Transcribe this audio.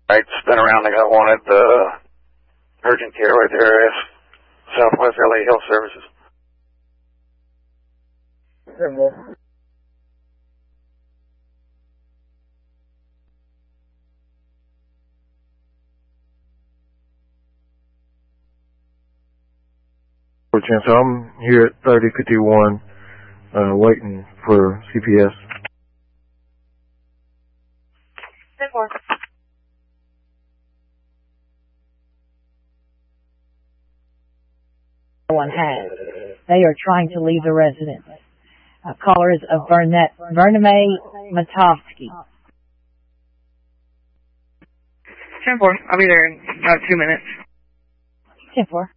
Right, spin around. I got one at the urgent care right there, Southwest LA Health Services. So I'm here at 3051, waiting for CPS. 10-4. One has. They are trying to leave the residence. Caller is of Bername Matovsky. 10-4. I'll be there in about 2 minutes. 10-4.